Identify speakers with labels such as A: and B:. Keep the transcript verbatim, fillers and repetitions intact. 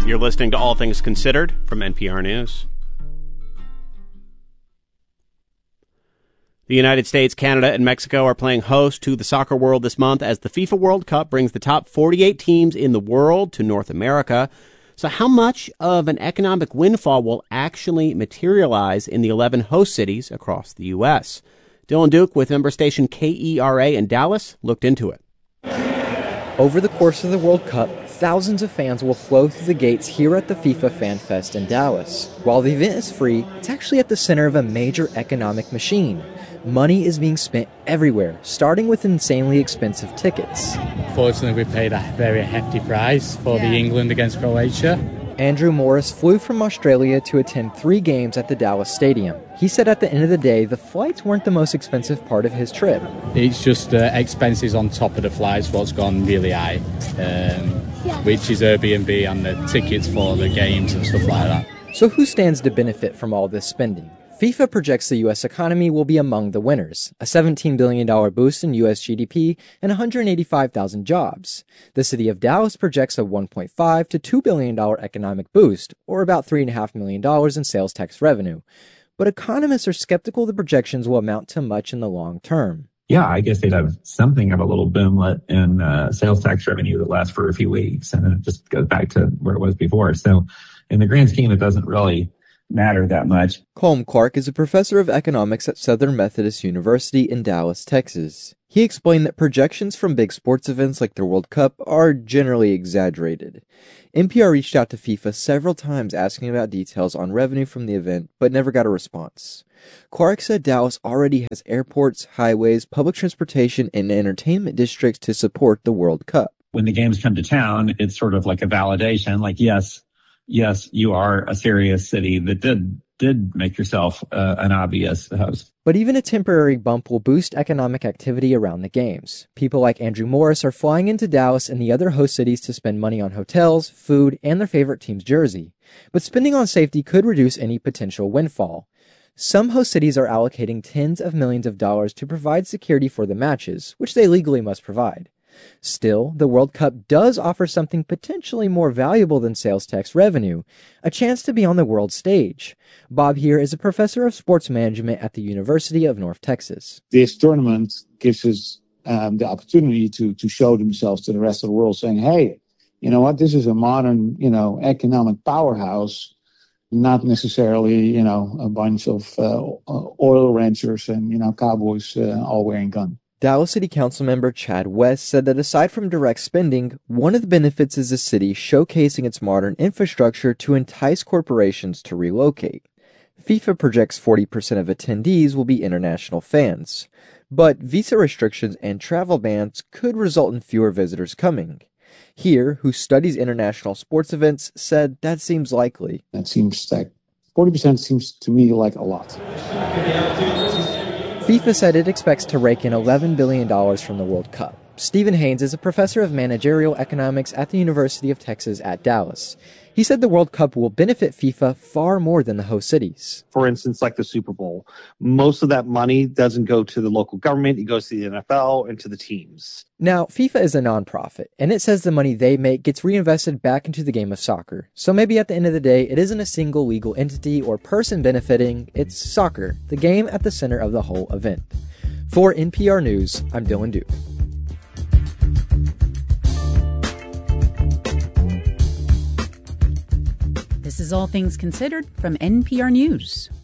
A: You're listening to All Things Considered from N P R News. The United States, Canada, and Mexico are playing host to the soccer world this month as the FIFA World Cup brings the top forty-eight teams in the world to North America. So how much of an economic windfall will actually materialize in the eleven host cities across the U S? Dylan Duke with member station K E R A in Dallas looked into it.
B: Over the course of the World Cup, thousands of fans will flow through the gates here at the FIFA Fan Fest in Dallas. While the event is free, it's actually at the center of a major economic machine. Money is being spent everywhere, starting with insanely expensive tickets.
C: Fortunately, we paid a very hefty price for yeah. the England against Croatia.
B: Andrew Morris flew from Australia to attend three games at the Dallas Stadium. He said at the end of the day, the flights weren't the most expensive part of his trip.
C: It's just uh, expenses on top of the flights, what's gone really high, um, which is Airbnb and the tickets for the games and stuff like that.
B: So who stands to benefit from all this spending? FIFA projects the U S economy will be among the winners, a seventeen billion dollars boost in U S G D P and one hundred eighty-five thousand jobs. The city of Dallas projects a one point five to two billion dollars economic boost, or about three point five million dollars in sales tax revenue. But economists are skeptical the projections will amount to much in the long term.
D: Yeah, I guess they'd have something of a little boomlet in uh, sales tax revenue that lasts for a few weeks, and then it just goes back to where it was before. So in the grand scheme, it doesn't really matter that much.
B: Colm Clark is a professor of economics at Southern Methodist University in Dallas, Texas. He explained that projections from big sports events like the World Cup are generally exaggerated. N P R reached out to FIFA several times asking about details on revenue from the event, but never got a response. Clark said Dallas already has airports, highways, public transportation, and entertainment districts to support the World Cup.
D: When the games come to town, it's sort of like a validation, like, yes, Yes, you are a serious city that did did make yourself uh, an obvious host.
B: But even a temporary bump will boost economic activity around the games. People like Andrew Morris are flying into Dallas and the other host cities to spend money on hotels, food, and their favorite team's jersey. But spending on safety could reduce any potential windfall. Some host cities are allocating tens of millions of dollars to provide security for the matches, which they legally must provide. Still, the World Cup does offer something potentially more valuable than sales tax revenue, a chance to be on the world stage. Bob here is a professor of sports management at the University of North Texas.
E: This tournament gives us um, the opportunity to, to show themselves to the rest of the world, saying, hey, you know what, this is a modern, you know, economic powerhouse, not necessarily, you know, a bunch of uh, oil ranchers and, you know, cowboys uh, all wearing guns.
B: Dallas City Council member Chad West said that aside from direct spending, one of the benefits is the city showcasing its modern infrastructure to entice corporations to relocate. FIFA projects forty percent of attendees will be international fans, but visa restrictions and travel bans could result in fewer visitors coming. Here, who studies international sports events, said that seems likely.
E: That seems like forty percent seems to me like a lot.
B: FIFA said it expects to rake in eleven billion dollars from the World Cup. Stephen Haynes is a professor of managerial economics at the University of Texas at Dallas. He said the World Cup will benefit FIFA far more than the host cities.
F: For instance, like the Super Bowl, most of that money doesn't go to the local government. It goes to the N F L and to the teams.
B: Now, FIFA is a nonprofit, and it says the money they make gets reinvested back into the game of soccer. So maybe at the end of the day, it isn't a single legal entity or person benefiting. It's soccer, the game at the center of the whole event. For N P R News, I'm Dylan Duke.
G: This is All Things Considered from N P R News.